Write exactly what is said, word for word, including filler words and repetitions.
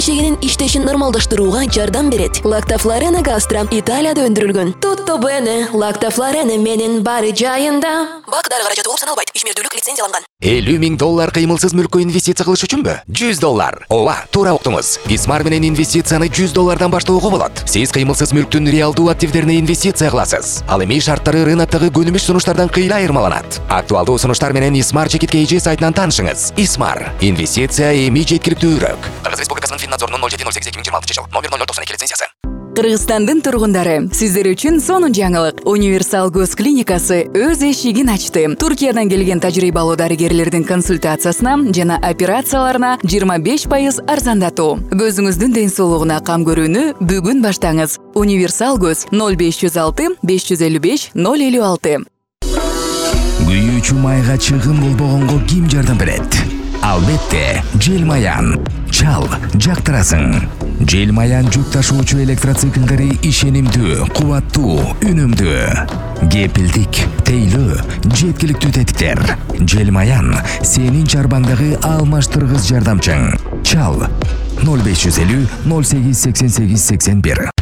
ишегинин иштешин нормалдаштырууга жардам берет. Лактофлорена гастра Италияда өндүрүлгөн. Tutto bene, Lactoflorena менин баары жайында. Бак-дары каражаты болуп саналбайт. Ишмердүүлүк лицензияланган. элүү миң доллар кыймылсыз мүлккө инвестиция кылыш үчүнбү? жүз доллар. Ооба, туура уктуңуз. Исмар менен инвестицияны жүз доллардан баштоого болот. Сиз кыймылсыз мүлктүн реалдуу активдерине инвестиция кыласыз. Ал эми шарттары рыноктогу көнүмүш сунуштардан кыйла айырмаланат. Актуалдуу сунуштар менен Исмар чекиткейчи сайтынан таанышыңыз. Исмар. Инвестиция эми жеткиликтүүрөөк. Кыргыз Республикасынын Финнадзорунун ноль жети ноль сегиз эки миң жыйырма алтынчы жыл номер ноль ноль токсон эки лицензиясы. Кыргызстандын тургундары, сиздер үчүн сонун жаңылык. Универсал көз клиникасы өз эшигин ачты. Туркиядан келген тажрыйбалуу дарыгерлердин консультациясына жана операцияларына жыйырма беш пайыз арзандатуу. Көзүңүздүн ден соолугуна кам көрүүнү бүгүн баштаңыз. Универсал көз ноль беш жүз алты беш жүз элүү беш ноль элүү алты. Күйүүчү майга чыгым болбогонго ким жардам берет? Албетте, Желмаян. Чал, жактырасың. Желмаян жүк ташуучу электроциклдери ишенимдүү, кубаттуу, үнүмдүү. Кепилдик, тейлөө, жеткиликтүү тетиктер. Желмаян сенин чарбаңдагы алмаштыргыс жардамчың. Чал ноль беш жүз элүү ноль сегиз сексен сегиз сексен бир.